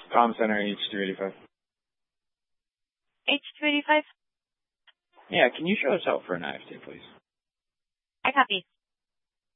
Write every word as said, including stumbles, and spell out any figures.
Com Center H two eighty-five. H two eighty-five? Yeah, can you show us out for an I F T, please? I copy.